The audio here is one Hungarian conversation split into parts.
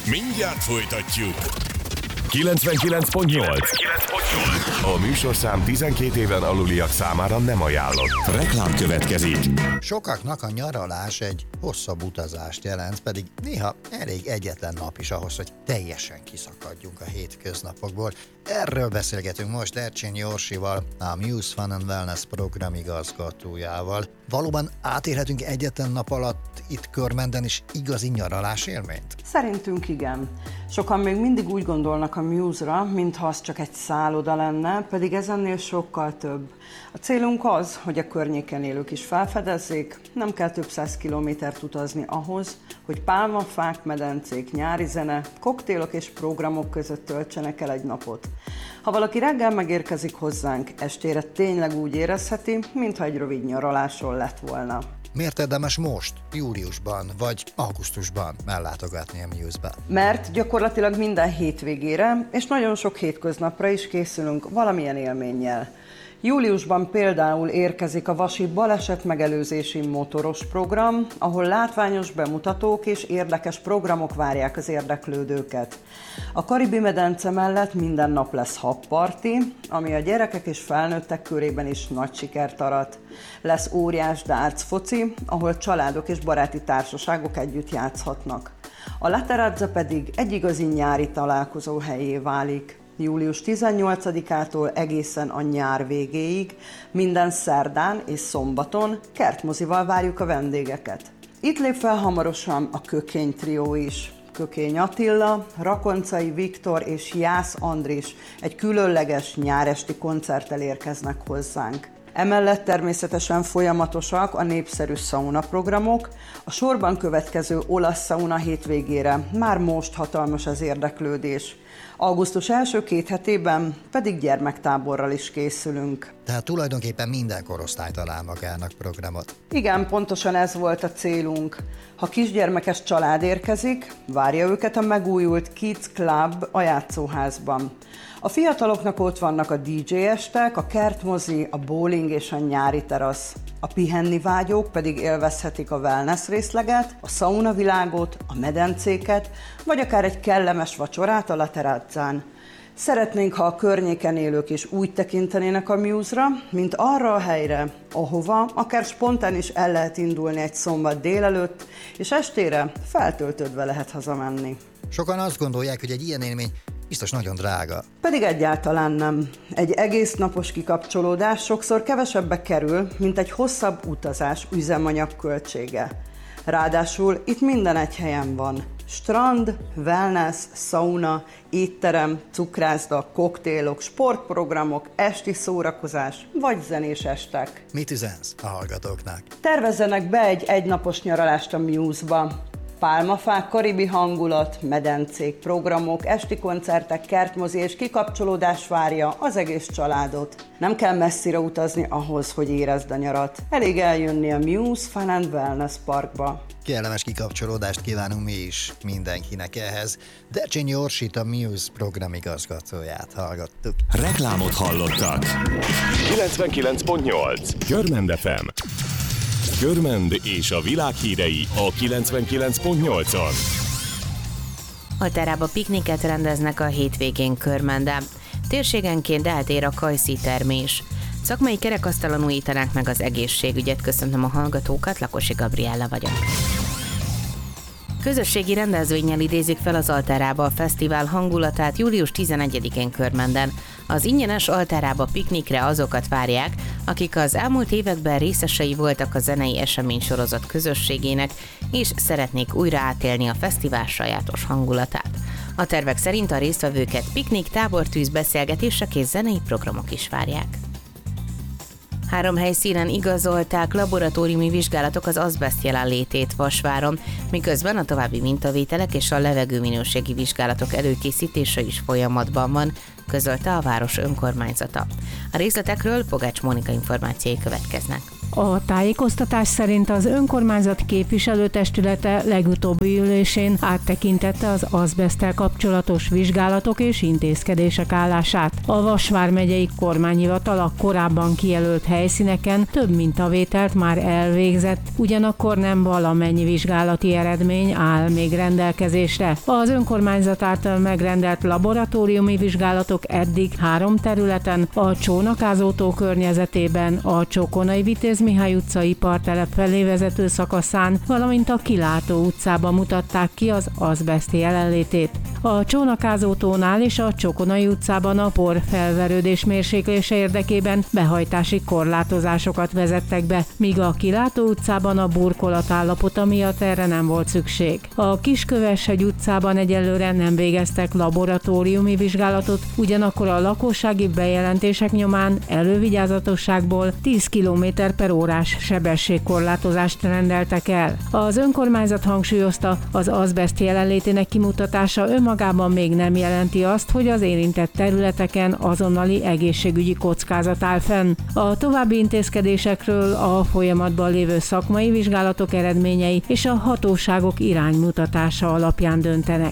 Mindjárt folytatjuk. 99.8. A műsorszám 12 éven aluliak számára nem ajánlott. Reklám következik. Sokaknak a nyaralás egy hosszabb utazást jelent, pedig néha elég egyetlen nap is ahhoz, hogy teljesen kiszakadjunk a hétköznapokból. Erről beszélgetünk most Dercsényi Orsival, a Muse Fun and Wellness program igazgatójával. Valóban átélhetünk egyetlen nap alatt itt Körmenden is igazi nyaralás élményt? Szerintünk igen. Sokan még mindig úgy gondolnak a Muse-ra, mintha az csak egy szálloda lenne, pedig ez ennél sokkal több. A célunk az, hogy a környéken élők is felfedezzék, nem kell több 100 kilométert utazni ahhoz, hogy pálmafák, medencék, nyári zene, koktélok és programok között töltsenek el egy napot. Ha valaki reggel megérkezik hozzánk, estére tényleg úgy érezheti, mintha egy rövid nyaraláson lett volna. Miért érdemes most, júliusban vagy augusztusban ellátogatni a Muse-be? Mert gyakorlatilag minden hétvégére és nagyon sok hétköznapra is készülünk valamilyen élménnyel. Júliusban például érkezik a Vasi balesetmegelőzési motoros program, ahol látványos bemutatók és érdekes programok várják az érdeklődőket. A Karibi-medence mellett minden nap lesz habparti, ami a gyerekek és felnőttek körében is nagy sikert arat. Lesz óriás darts foci, ahol családok és baráti társaságok együtt játszhatnak. A La Terrazza pedig egy igazi nyári találkozó helyé válik. Július 18-ától egészen a nyár végéig, minden szerdán és szombaton kertmozival várjuk a vendégeket. Itt lép fel hamarosan a Kökény trió is. Kökény Attila, Rakoncai Viktor és Jász Andris egy különleges nyáresti koncerttel érkeznek hozzánk. Emellett természetesen folyamatosak a népszerű szaunaprogramok, a sorban következő olasz szauna hétvégére már most hatalmas az érdeklődés. Augusztus első 2 hetében pedig gyermektáborral is készülünk. Tehát tulajdonképpen minden korosztály talál magának programot. Igen, pontosan ez volt a célunk. Ha kisgyermekes család érkezik, várja őket a megújult Kids Club a játszóházban. A fiataloknak ott vannak a DJ estek, a kertmozi, a bowling és a nyári terasz. A pihenni vágyók pedig élvezhetik a wellness részleget, a szaunavilágot, a medencéket, vagy akár egy kellemes vacsorát a La Terrazzán. Szeretnénk, ha a környéken élők is úgy tekintenének a Muse-ra, mint arra a helyre, ahova akár spontán is el lehet indulni egy szombat délelőtt, és estére feltöltődve lehet hazamenni. Sokan azt gondolják, hogy egy ilyen élmény biztos nagyon drága. Pedig egyáltalán nem. Egy egész napos kikapcsolódás sokszor kevesebbe kerül, mint egy hosszabb utazás üzemanyag költsége. Ráadásul itt minden egy helyen van. Strand, wellness, sauna, étterem, cukrászda, koktélok, sportprogramok, esti szórakozás vagy zenés estek. Mit üzensz a hallgatóknak? Tervezzenek be egy egynapos nyaralást a Muse-ba. Pálmafák, karibi hangulat, medencék, programok, esti koncertek, kertmozi és kikapcsolódás várja az egész családot. Nem kell messzire utazni ahhoz, hogy érezd a nyarat. Elég eljönni a Muse Fun and Wellness Parkba. Kellemes kikapcsolódást kívánunk mi is mindenkinek ehhez. Dercsényi Orsit, a Muse program igazgatóját hallgattuk. Reklámot hallottak. 99.8. Körmend FM. Körmend és a világ hírei a 99.8-on. Alterába pikniket rendeznek a hétvégén Körmenden. Térségenként eltér a kajszi termés. Szakmai kerekasztalon újítanák meg az egészségügyet. Köszöntöm a hallgatókat, Lakosi Gabriella vagyok. Közösségi rendezvényel idézik fel az Alterába a fesztivál hangulatát július 11-én Körmenden. Az ingyenes Alterába piknikre azokat várják, akik az elmúlt években részesei voltak a zenei eseménysorozat közösségének, és szeretnék újra átélni a fesztivál sajátos hangulatát. A tervek szerint a résztvevőket piknik, tábortűz, beszélgetések és zenei programok is várják. 3 helyszínen igazolták laboratóriumi vizsgálatok az azbeszt jelenlétét Vasváron, miközben a további mintavételek és a levegőminőségi vizsgálatok előkészítése is folyamatban van, közölte a város önkormányzata. A részletekről Pogács Mónika információi következnek. A tájékoztatás szerint az önkormányzat képviselőtestülete legutóbbi ülésén áttekintette az azbeszttel kapcsolatos vizsgálatok és intézkedések állását. A Vas vármegyei kormányhivatal a korábban kijelölt helyszíneken több mintavételt már elvégzett, ugyanakkor nem valamennyi vizsgálati eredmény áll még rendelkezésre. Az önkormányzat által megrendelt laboratóriumi vizsgálatok eddig 3 területen, a Csónakázótó környezetében, a Csokonai Vitéz Mihály utcai ipartelep felé vezető szakaszán, valamint a Kilátó utcában mutatták ki az azbeszt jelenlétét. A Csónakázótónál és a Csokonai utcában a por felverődés mérséklése érdekében behajtási korlátozásokat vezettek be, míg a Kilátó utcában a burkolat állapota miatt erre nem volt szükség. A Kisköveshegy utcában egyelőre nem végeztek laboratóriumi vizsgálatot, ugyanakkor a lakossági bejelentések nyomán elővigyázatosságból 10 km/órás sebességkorlátozást rendeltek el. Az önkormányzat hangsúlyozta, az azbeszt jelenlétének kimutatása önmagában még nem jelenti azt, hogy az érintett területeken azonnali egészségügyi kockázat áll fenn. A további intézkedésekről a folyamatban lévő szakmai vizsgálatok eredményei és a hatóságok iránymutatása alapján döntenek.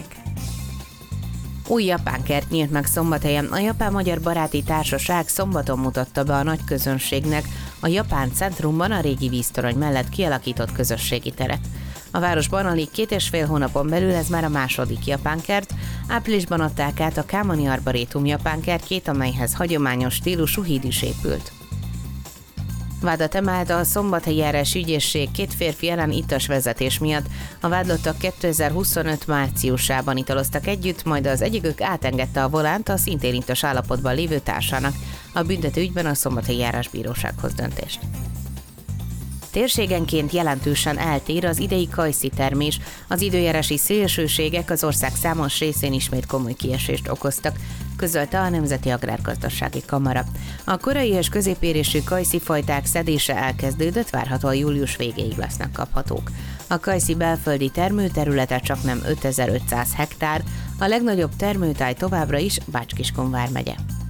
Új japán kert nyílt meg Szombathelyen. A Japán-Magyar Baráti Társaság szombaton mutatta be a nagy közönségnek a Japán centrumban a régi víztorony mellett kialakított közösségi teret. A városban alig 2,5 hónapon belül ez már a második japánkert. Áprilisban adták át a Kámani Arborétum japánkertjét, amelyhez hagyományos stílusú híd is épült. Vádat emelt a Szombathelyi Járás ügyészség 2 férfi ellen itas vezetés miatt. A vádlottak 2025 márciusában italoztak együtt, majd az egyikük átengedte a volánt a szintén itas állapotban lévő társának. A büntető ügyben a Szombathelyi Járásbírósághoz döntést. Térségenként jelentősen eltér az idei kajszi termés. Az időjárási szélsőségek az ország számos részén ismét komoly kiesést okoztak, közölte a Nemzeti Agrárgazdasági Kamara. A korai és középérésű kajszi fajták szedése elkezdődött, várhatóan július végéig lesznek kaphatók. A kajszi belföldi termőterülete csaknem 5500 hektár, a legnagyobb termőtáj továbbra is Bács-Kiskun vármegye.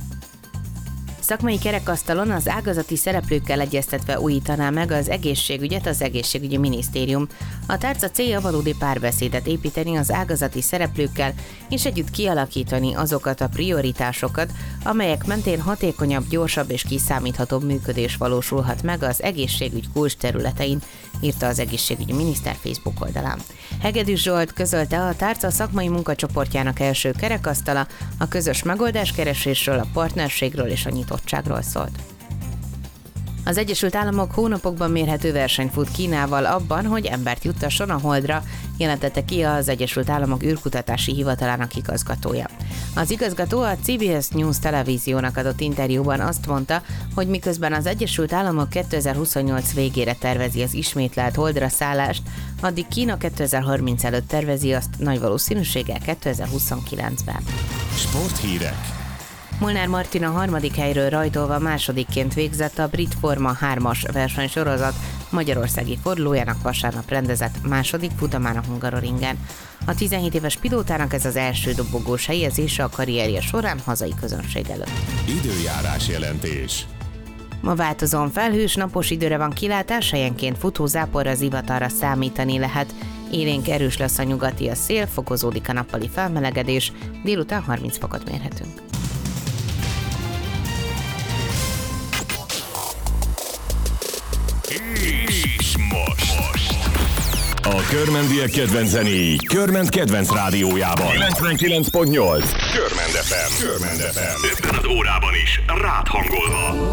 Szakmai kerekasztalon az ágazati szereplőkkel egyeztetve újítaná meg az egészségügyet az Egészségügyi Minisztérium. A tárca célja valódi párbeszédet építeni az ágazati szereplőkkel, és együtt kialakítani azokat a prioritásokat, amelyek mentén hatékonyabb, gyorsabb és kiszámíthatóbb működés valósulhat meg az egészségügy kulcs területein, írta az egészségügyi miniszter Facebook oldalán. Hegedűs Zsolt közölte, a tárca szakmai munkacsoportjának első kerekasztala a közös megoldáskeresésről, a partnerségről és a nyitottságról szólt. Az Egyesült Államok hónapokban mérhető versenyt fut Kínával abban, hogy embert juttasson a Holdra, jelentette ki az Egyesült Államok űrkutatási hivatalának igazgatója. Az igazgató a CBS News televíziónak adott interjúban azt mondta, hogy miközben az Egyesült Államok 2028 végére tervezi az ismétlelt Holdra szállást, addig Kína 2030 előtt tervezi azt nagy valószínűséggel 2029-ben. Sporthírek. Molnár Martina harmadik helyről rajtolva másodikként végzett a Brit Forma 3-as versenysorozat magyarországi fordulójának vasárnap rendezett második futamán a Hungaroringen. A 17 éves pilótának ez az első dobogós helyezése a karrierje során hazai közönség előtt. Időjárás jelentés. Ma változóan felhős, napos időre van kilátás, helyenként futózáporra, zivatarra számítani lehet. Élénk erős lesz a nyugati a szél, fokozódik a nappali felmelegedés, délután 30 fokot mérhetünk. És most. A Körmendiek kedvenc zenéi Körment kedvenc rádiójában. 99.8 Körmend FM. Ebben az órában is rád hangolva.